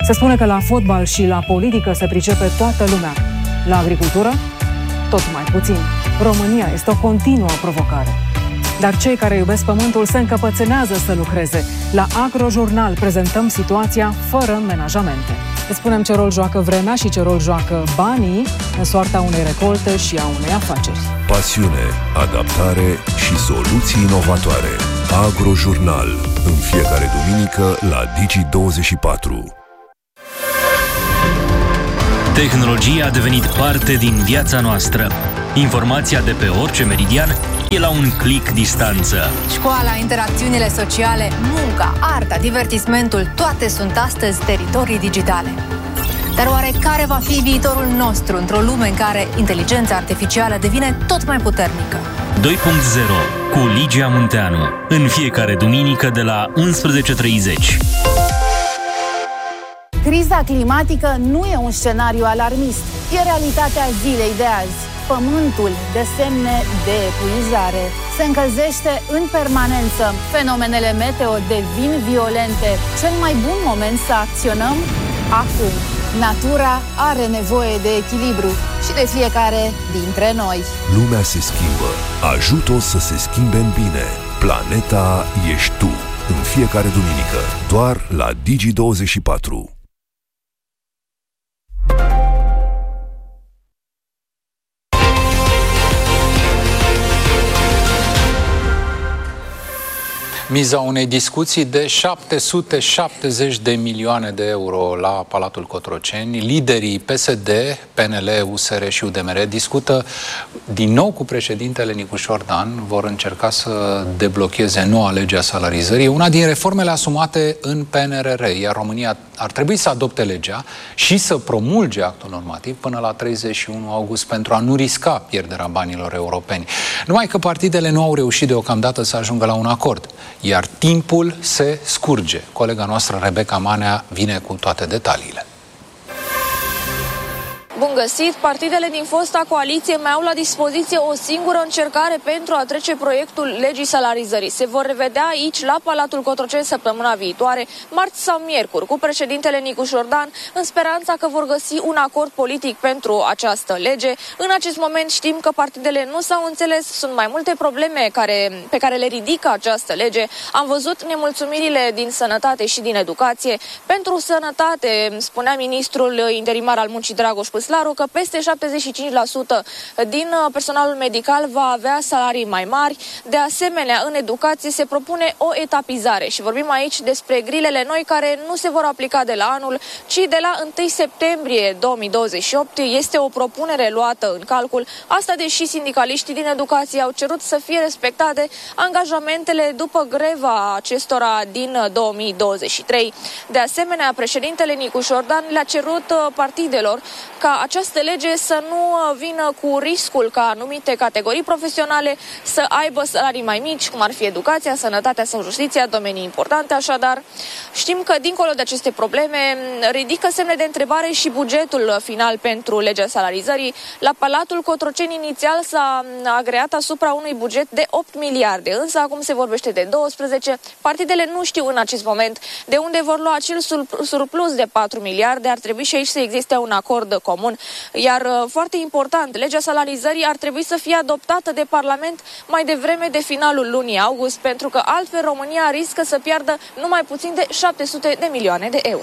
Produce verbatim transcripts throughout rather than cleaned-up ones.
Se spune că la fotbal și la politică se pricepe toată lumea. La agricultură, tot mai puțin. România este o continuă provocare. Dar cei care iubesc pământul se încăpățânează să lucreze. La Agrojurnal prezentăm situația fără menajamente. Îți spunem ce rol joacă vremea și ce rol joacă banii în soarta unei recolte și a unei afaceri. Pasiune, adaptare și soluții inovatoare. Agrojurnal, în fiecare duminică la Digi douăzeci și patru. Tehnologia a devenit parte din viața noastră. Informația de pe orice meridian e la un click distanță. Școala, interacțiunile sociale, munca, arta, divertismentul, toate sunt astăzi teritorii digitale. Dar oare care va fi viitorul nostru într-o lume în care inteligența artificială devine tot mai puternică? doi punct zero cu Ligia Munteanu. În fiecare duminică de la unsprezece și treizeci. Criza climatică nu e un scenariu alarmist. E realitatea zilei de azi. Pământul dă semne de epuizare. Se încălzește în permanență. Fenomenele meteo devin violente. Cel mai bun moment să acționăm? Acum. Natura are nevoie de echilibru și de fiecare dintre noi. Lumea se schimbă. Ajută-o să se schimbe în bine. Planeta ești tu. În fiecare duminică. Doar la Digi douăzeci și patru. Miza unei discuții de șapte sute șaptezeci de milioane de euro la Palatul Cotroceni. Liderii P S D, P N L, U S R și U D M R discută din nou cu președintele Nicușor Dan. Vor încerca să deblocheze noua lege a salarizării, una din reformele asumate în P N R R, iar România ar trebui să adopte legea și să promulge actul normativ până la treizeci și unu august pentru a nu risca pierderea banilor europeni. Numai că partidele nu au reușit deocamdată să ajungă la un acord, iar timpul se scurge. Colega noastră, Rebecca Manea, vine cu toate detaliile. Bun găsit! Partidele din fosta coaliție mai au la dispoziție o singură încercare pentru a trece proiectul legii salarizării. Se vor revedea aici, la Palatul Cotroceni, săptămâna viitoare, marți sau miercuri, cu președintele Nicușor Dan, în speranța că vor găsi un acord politic pentru această lege. În acest moment știm că partidele nu s-au înțeles, sunt mai multe probleme care, pe care le ridică această lege. Am văzut nemulțumirile din sănătate și din educație. Pentru sănătate, spunea ministrul interimar al muncii Dragoș Păslaru, că peste șaptezeci și cinci la sută din personalul medical va avea salarii mai mari. De asemenea, în educație se propune o etapizare și vorbim aici despre grilele noi care nu se vor aplica de la anul, ci de la întâi septembrie două mii douăzeci și opt. Este o propunere luată în calcul. Asta deși sindicaliștii din educație au cerut să fie respectate angajamentele după greva acestora din două mii douăzeci și trei. De asemenea, președintele Nicușor Dan le-a cerut partidelor ca această lege să nu vină cu riscul ca anumite categorii profesionale să aibă salarii mai mici, cum ar fi educația, sănătatea sau justiția, domenii importante. Așadar, știm că dincolo de aceste probleme ridică semne de întrebare și bugetul final pentru legea salarizării. La Palatul Cotroceni inițial s-a agreat asupra unui buget de opt miliarde, însă acum se vorbește de doisprezece. Partidele nu știu în acest moment de unde vor lua acel surplus de patru miliarde. Ar trebui și aici să existe un acord comun. Iar foarte important, legea salarizării ar trebui să fie adoptată de Parlament mai devreme de finalul lunii august, pentru că altfel România riscă să piardă numai puțin de șapte sute de milioane de euro.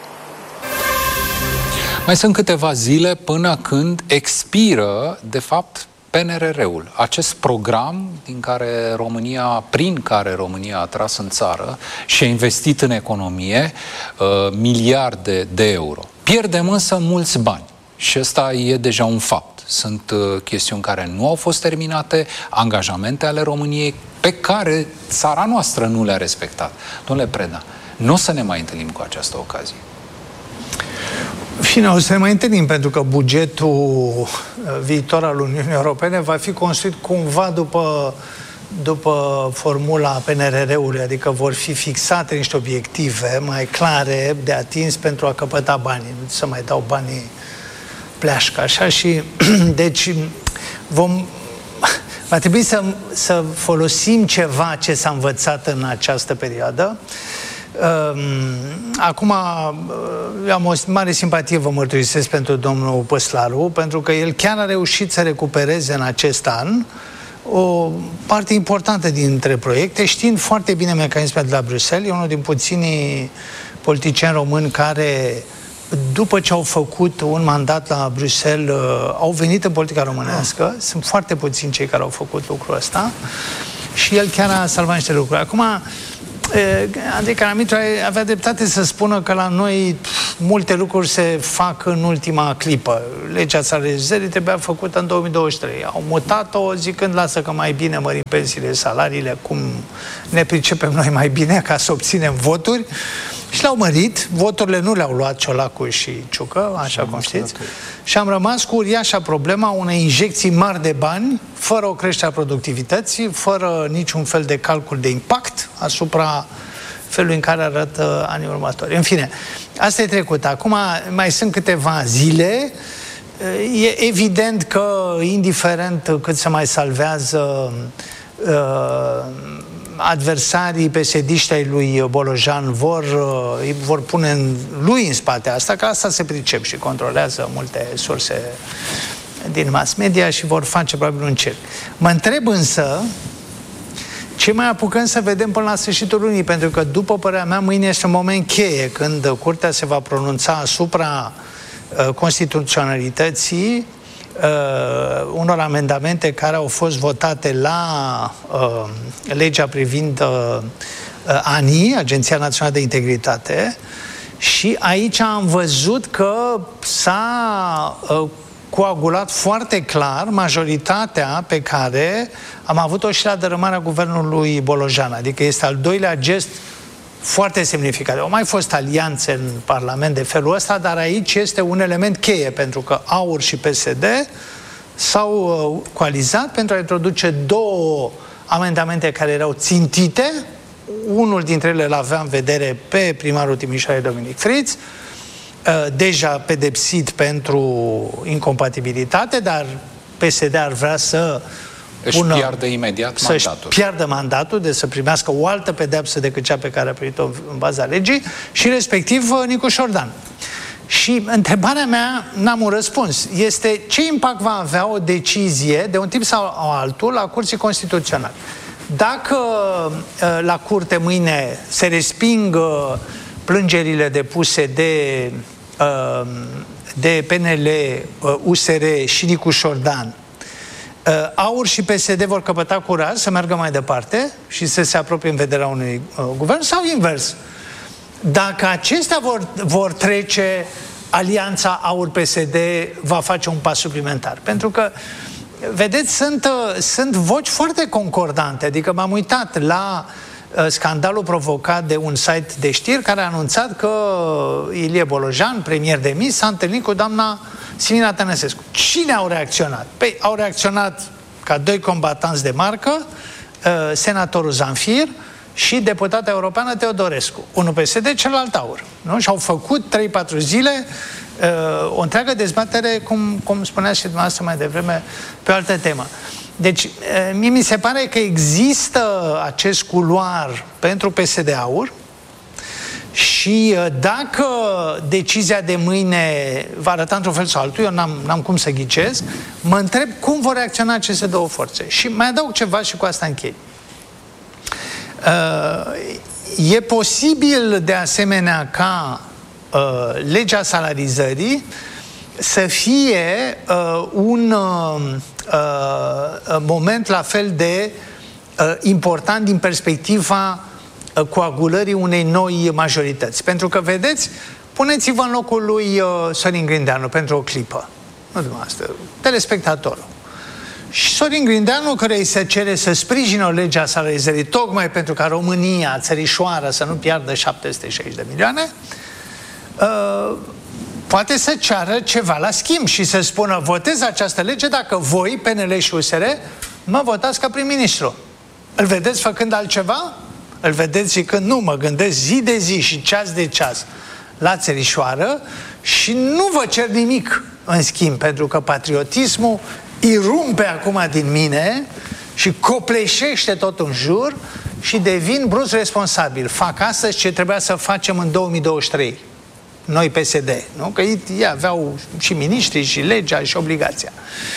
Mai sunt câteva zile până când expiră, de fapt, P N R R-ul, acest program din care România, prin care România a tras în țară și a investit în economie uh, miliarde de euro. Pierdem însă mulți bani și ăsta e deja un fapt. Sunt uh, chestiuni care nu au fost terminate, angajamente ale României pe care țara noastră nu le-a respectat. Domnule Preda, nu o să ne mai întâlnim cu această ocazie. Fine, o să ne mai întâlnim, pentru că bugetul viitor al Uniunii Europene va fi construit cumva după, după formula P N R R-ului, adică vor fi fixate niște obiective mai clare de atins pentru a căpăta banii, nu să mai dau banii pleașcă, așa, și deci vom, va trebui să, să folosim ceva ce s-a învățat în această perioadă. Acum, eu am o mare simpatie, vă mărturisesc, pentru domnul Păslaru, pentru că el chiar a reușit să recupereze în acest an o parte importantă dintre proiecte, știind foarte bine mecanismele de la Bruxelles. E unul din puținii politicieni români care, după ce au făcut un mandat la Bruxelles, au venit în politica românească. Sunt foarte puțini cei care au făcut lucrul ăsta și el chiar a salvat niște lucruri. Acum, Andrei Caramitru avea dreptate să spună că la noi multe lucruri se fac în ultima clipă. Legea salarizării trebuia făcută în două mii douăzeci și trei. Au mutat-o zicând, lasă că mai bine mărim pensiile, salariile, cum ne pricepem noi mai bine ca să obținem voturi. Și l-au mărit, voturile nu le-au luat Ciolacu și Ciucă, așa cum știți, și am rămas cu uriașa problema unei injecții mari de bani, fără o creștere a productivității, fără niciun fel de calcul de impact asupra felului în care arată anii următori. În fine, asta e trecut. Acum mai sunt câteva zile. E evident că, indiferent cât se mai salvează uh, adversarii P S D-ști ai lui Bolojan vor, îi vor pune în, lui în spate asta, că asta se pricep și controlează multe surse din mass media și vor face probabil un cerc. Mă întreb însă ce mai apucăm să vedem până la sfârșitul lunii, pentru că, după părerea mea, mâine este un moment cheie când Curtea se va pronunța asupra uh, constituționalității Uh, unor amendamente care au fost votate la uh, legea privind uh, uh, A N I, Agenția Națională de Integritate, și aici am văzut că s-a uh, coagulat foarte clar majoritatea pe care am avut-o și la dărâmarea guvernului Bolojan, adică este al doilea gest foarte semnificativ. Au mai fost alianțe în Parlament de felul ăsta, dar aici este un element cheie, pentru că A U R și P S D s-au coalizat pentru a introduce două amendamente care erau țintite. Unul dintre ele îl avea în vedere pe primarul Timișoarei, Dominic Friț, deja pedepsit pentru incompatibilitate, dar P S D ar vrea să își pună, piardă imediat să-și mandatul. piardă mandatul, de să primească o altă pedeapsă decât cea pe care a primit-o în baza legii, și respectiv Nicu Șordan. Și întrebarea mea, n-am un răspuns, este ce impact va avea o decizie de un tip sau altul la Curții Constituționale. Dacă la Curte mâine se resping plângerile depuse de, de P N L, U S R și Nicu Șordan, A U R și P S D vor căpăta curaj să meargă mai departe și să se apropie în vederea unui uh, guvern, sau invers? Dacă acestea vor, vor trece, alianța A U R P S D va face un pas suplimentar. Pentru că, vedeți, sunt, uh, sunt voci foarte concordante. Adică m-am uitat la uh, scandalul provocat de un site de știri care a anunțat că Ilie Bolojan, premier demis, s-a întâlnit cu doamna Simina Tănăsescu. Cine au reacționat? Păi au reacționat ca doi combatanți de marcă, uh, senatorul Zanfir și deputata europeană Teodorescu. Unul P S D, celălalt A U R. Nu? Și au făcut trei patru zile uh, o întreagă dezbatere, cum, cum spuneați și dumneavoastră mai devreme, pe o altă temă. Deci, uh, mie mi se pare că există acest culoar pentru P S D A U R. Și dacă decizia de mâine va arăta într-un fel sau altul, eu n-am, n-am cum să ghicesc, mă întreb cum vor reacționa aceste două forțe. Și mai adaug ceva și cu asta închei. Uh, e posibil, de asemenea, ca uh, legea salarizării să fie uh, un uh, uh, moment la fel de uh, important din perspectiva coagulării unei noi majorități. Pentru că, vedeți, puneți-vă în locul lui uh, Sorin Grindeanu pentru o clipă. Nu dumneavoastră, telespectatorul. Și Sorin Grindeanu, care îi se cere să sprijină o lege a salarizării tocmai pentru ca România, țărișoară, să nu piardă șapte sute șaizeci de milioane, uh, poate să ceară ceva la schimb și să spună: votez această lege dacă voi, P N L și U S R, mă votați ca prim-ministru. Îl vedeți făcând altceva? Îl vedeți zicând: nu, mă gândesc zi de zi și ceas de ceas la țărișoară și nu vă cer nimic în schimb, pentru că patriotismul irumpe acum din mine și copleșește tot în jur și devin brusc responsabili. Fac astăzi ce trebuia să facem în două mii douăzeci și trei. Noi P S D, nu? Că ei, ei aveau și miniștrii, și legea, și obligația.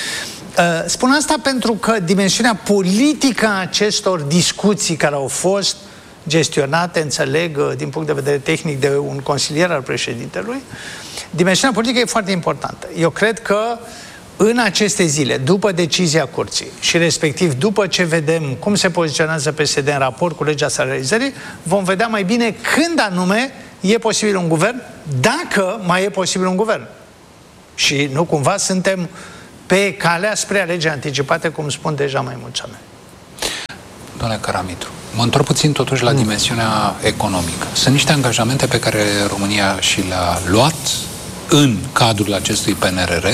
Spun asta pentru că dimensiunea politică a acestor discuții care au fost gestionate, înțeleg, din punct de vedere tehnic, de un consilier al președintelui, dimensiunea politică e foarte importantă. Eu cred că în aceste zile, după decizia curții și respectiv după ce vedem cum se poziționează P S D în raport cu legea salarizării, vom vedea mai bine când anume e posibil un guvern, dacă mai e posibil un guvern. Și nu cumva suntem pe calea spre alegeri anticipate, cum spun deja mai mulți oameni. Doamne Caramitru, mă întorc puțin totuși la dimensiunea economică. Sunt niște angajamente pe care România și le-a luat în cadrul acestui P N R R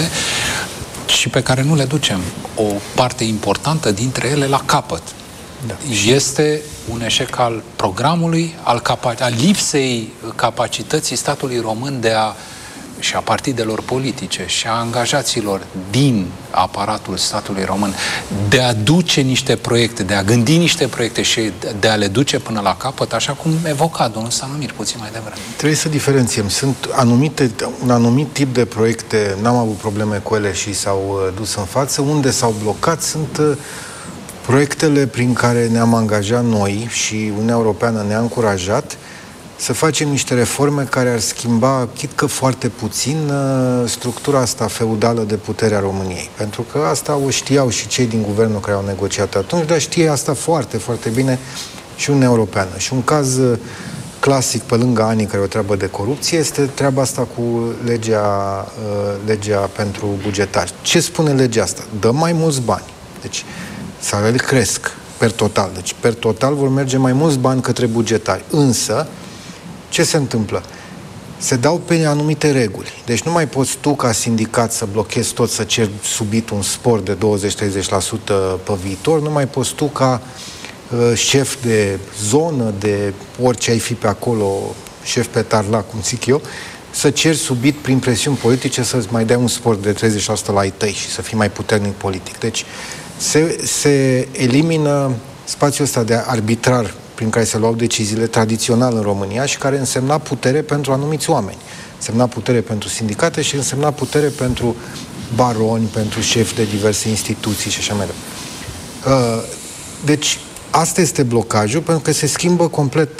și pe care nu le ducem o parte importantă dintre ele la capăt. Da. Este un eșec al programului, al, capa- al lipsei capacității statului român de a, și a partidelor politice și a angajaților din aparatul statului român de a duce niște proiecte, de a gândi niște proiecte și de a le duce până la capăt, așa cum evoca domnul Stanimir puțin mai devreme. Trebuie să diferențiem. Sunt anumite, un anumit tip de proiecte, n-am avut probleme cu ele și s-au dus în față. Unde s-au blocat sunt proiectele prin care ne-am angajat noi și Uniunea Europeană ne-a încurajat să facem niște reforme care ar schimba, chit că foarte puțin, structura asta feudală de putere a României. Pentru că asta o știau și cei din guvernul care au negociat atunci, dar știe asta foarte, foarte bine și Uniunea Europeană. Și un caz clasic, pe lângă anii care o treabă de corupție, este treaba asta cu legea, legea pentru bugetari. Ce spune legea asta? Dă mai mulți bani. Deci, salariile cresc per total. Deci, per total vor merge mai mulți bani către bugetari. Însă, ce se întâmplă? Se dau pe anumite reguli. Deci nu mai poți tu, ca sindicat, să blochezi tot, să ceri subit un spor de douăzeci-treizeci la sută pe viitor. Nu mai poți tu, ca uh, șef de zonă, de orice ai fi pe acolo, șef pe tarla, cum zic eu, să ceri subit, prin presiuni politice, să-ți mai dai un spor de treizeci la sută la ai tăi și să fii mai puternic politic. Deci se, se elimină spațiul ăsta de arbitrar prin care se luau deciziile tradițional în România și care însemna putere pentru anumiți oameni. Însemna putere pentru sindicate și însemna putere pentru baroni, pentru șefi de diverse instituții și așa mai departe. Deci, asta este blocajul, pentru că se schimbă complet,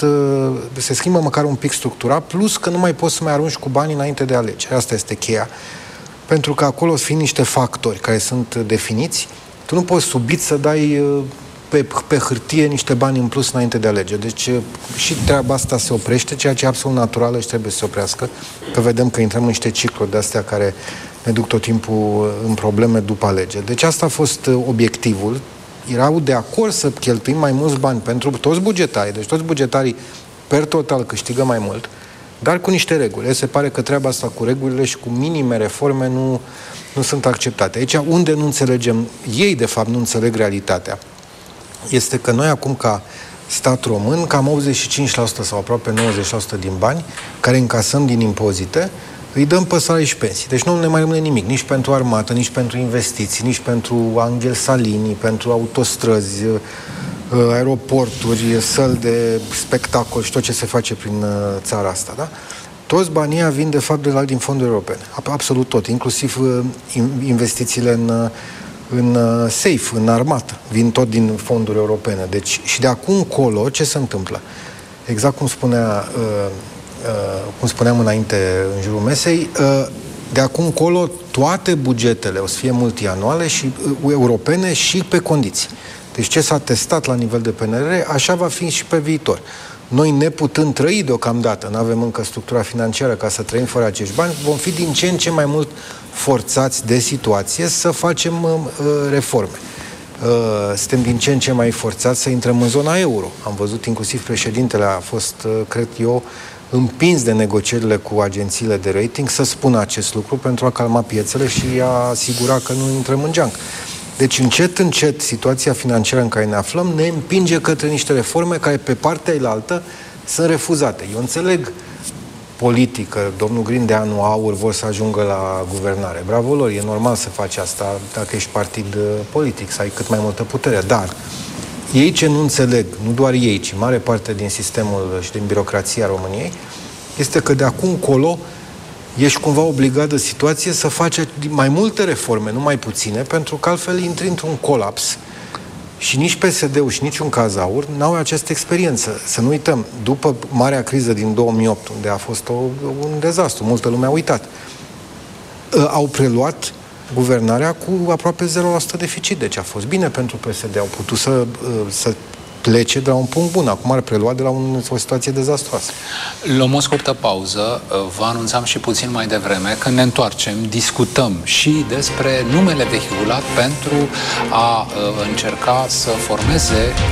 se schimbă măcar un pic structura, plus că nu mai poți să mai arunci cu bani înainte de alegeri. Asta este cheia. Pentru că acolo sunt niște factori care sunt definiți. Tu nu poți subit să dai Pe, pe hârtie niște bani în plus înainte de alegeri. Deci și treaba asta se oprește, ceea ce e absolut naturală și trebuie să se oprească, că vedem că intrăm în niște cicluri de-astea care ne duc tot timpul în probleme după alegeri. Deci asta a fost obiectivul. Erau de acord să cheltuim mai mulți bani pentru toți bugetarii, deci toți bugetarii per total câștigă mai mult, dar cu niște reguli. Se pare că treaba asta cu regulile și cu minime reforme nu, nu sunt acceptate. Aici unde nu înțelegem, ei de fapt nu înțeleg realitatea, este că noi acum, ca stat român, cam optzeci și cinci la sută sau aproape nouăzeci la sută din bani care încasăm din impozite, îi dăm pe salarii și pensii. Deci nu ne mai rămâne nimic, nici pentru armată, nici pentru investiții, nici pentru Angel Salini, pentru autostrăzi, aeroporturi, săli de spectacol și tot ce se face prin țara asta, da? Toți banii vin, de fapt, de la din fonduri europene. Absolut tot, inclusiv investițiile în în uh, safe, în armată. Vin tot din fonduri europene. Deci, și de acum încolo, ce se întâmplă? Exact cum spunea uh, uh, cum spuneam înainte în jurul mesei, uh, de acum încolo toate bugetele o să fie multianuale și uh, europene și pe condiții. Deci ce s-a testat la nivel de P N R R, așa va fi și pe viitor. Noi, neputând trăi deocamdată, nu avem încă structura financiară ca să trăim fără acești bani, vom fi din ce în ce mai mult forțați de situație să facem uh, reforme. Uh, suntem din ce în ce mai forțați să intrăm în zona euro. Am văzut, inclusiv președintele a fost, uh, cred eu, împins de negocierile cu agențiile de rating să spună acest lucru pentru a calma piețele și a asigura că nu intrăm în geanc. Deci, încet, încet, situația financiară în care ne aflăm ne împinge către niște reforme care, pe partea ailaltă, sunt refuzate. Eu înțeleg politică, domnul Grindeanu, Aur vor să ajungă la guvernare. Bravo lor, e normal să faci asta dacă ești partid politic, să ai cât mai multă putere. Dar Ei ce nu înțeleg, nu doar ei, ci mare parte din sistemul și din birocrația României, este că de acum încolo ești cumva obligat de situație să faci mai multe reforme, nu mai puține, pentru că altfel intri într-un colaps. Și nici P S D-ul și niciun Cazaur n-au această experiență. Să nu uităm, după marea criză din două mii opt, unde a fost o, un dezastru, multă lume a uitat, au preluat guvernarea cu aproape zero la sută deficit. Deci a fost bine pentru P S D. Au putut să, să plece de la un punct bun. Acum ar prelua de la un, o situație dezastruoasă. Luăm o scurtă pauză. Vă anunțam și puțin mai devreme. Când ne întoarcem, discutăm și despre numele vehiculat pentru a încerca să formeze